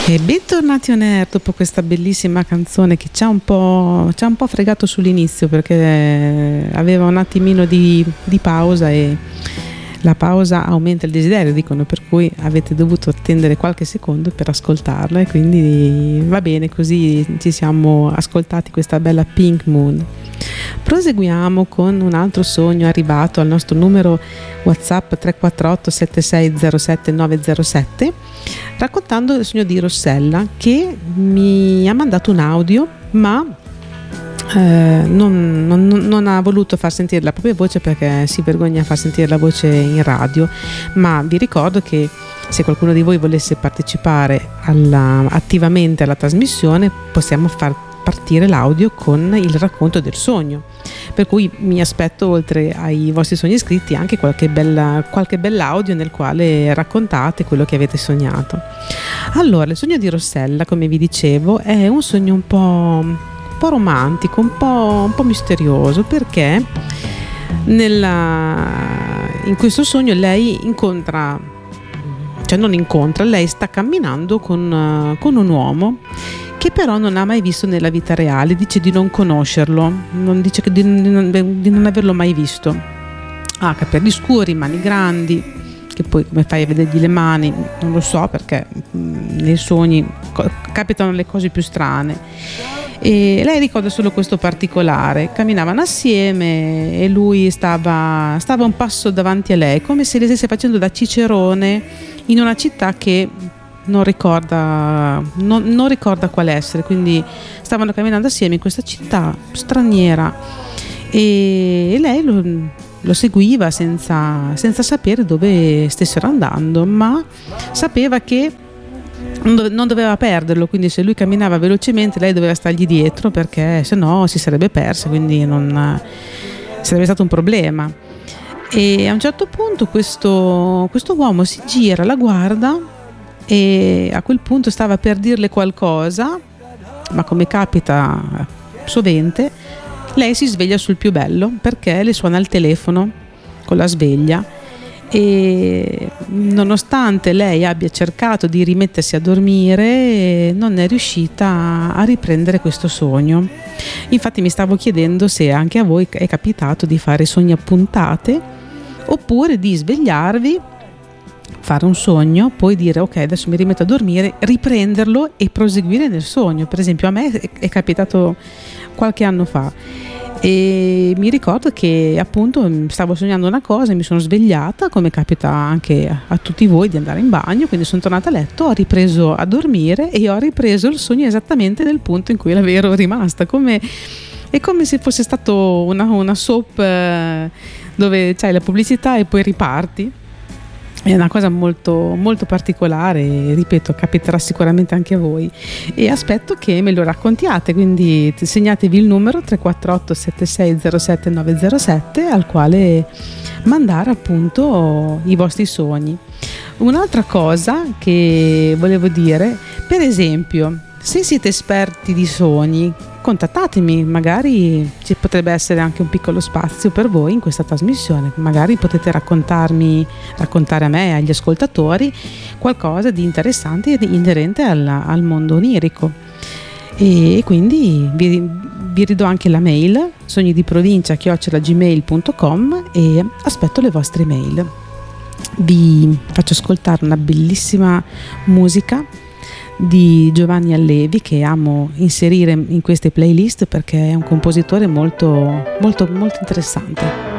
E bentornati on air dopo questa bellissima canzone che ci ha un po' fregato sull'inizio, perché aveva un attimino di pausa, e la pausa aumenta il desiderio, dicono, per cui avete dovuto attendere qualche secondo per ascoltarla, e quindi va bene così. Ci siamo ascoltati questa bella Pink Moon. Proseguiamo con un altro sogno arrivato al nostro numero WhatsApp 348 7607 907, raccontando il sogno di Rossella, che mi ha mandato un audio, ma non ha voluto far sentire la propria voce perché si vergogna a far sentire la voce in radio. Ma vi ricordo che se qualcuno di voi volesse partecipare attivamente alla trasmissione, possiamo far partire l'audio con il racconto del sogno, per cui mi aspetto, oltre ai vostri sogni scritti, anche qualche bell'audio nel quale raccontate quello che avete sognato. Allora, il sogno di Rossella, come vi dicevo, è un sogno un po' romantico, un po' misterioso, perché in questo sogno lei lei sta camminando con un uomo che però non ha mai visto nella vita reale. Dice di non conoscerlo, dice di non averlo mai visto. Ha capelli scuri, mani grandi, che poi come fai a vedergli le mani non lo so, perché nei sogni capitano le cose più strane. E lei ricorda solo questo particolare: camminavano assieme e lui stava un passo davanti a lei, come se le stesse facendo da cicerone in una città che non ricorda qual essere. Quindi stavano camminando assieme in questa città straniera e lei lo seguiva senza sapere dove stessero andando, ma sapeva che non doveva perderlo. Quindi se lui camminava velocemente, lei doveva stargli dietro, perché se no si sarebbe persa, quindi non sarebbe stato un problema. E a un certo punto questo uomo si gira, la guarda, e a quel punto stava per dirle qualcosa, ma come capita sovente, lei si sveglia sul più bello, perché le suona il telefono con la sveglia, e nonostante lei abbia cercato di rimettersi a dormire, non è riuscita a riprendere questo sogno. Infatti mi stavo chiedendo se anche a voi è capitato di fare sogni a puntate, oppure di svegliarvi, fare un sogno, poi dire ok, adesso mi rimetto a dormire, riprenderlo e proseguire nel sogno. Per esempio a me è capitato qualche anno fa, e mi ricordo che appunto stavo sognando una cosa e mi sono svegliata, come capita anche a tutti voi, di andare in bagno. Quindi sono tornata a letto, ho ripreso a dormire e ho ripreso il sogno esattamente nel punto in cui ero rimasta. È come se fosse stato una soap dove c'hai la pubblicità e poi riparti. È una cosa molto, molto particolare, ripeto, capiterà sicuramente anche a voi, e aspetto che me lo raccontiate. Quindi segnatevi il numero 348 7607 907 al quale mandare appunto i vostri sogni. Un'altra cosa che volevo dire, per esempio, se siete esperti di sogni, contattatemi, magari ci potrebbe essere anche un piccolo spazio per voi in questa trasmissione. Magari potete raccontare a me e agli ascoltatori qualcosa di interessante e inerente al mondo onirico. E quindi vi ridò anche la mail sognidiprovincia@gmail.com e aspetto le vostre mail. Vi faccio ascoltare una bellissima musica di Giovanni Allevi, che amo inserire in queste playlist perché è un compositore molto, molto, molto interessante.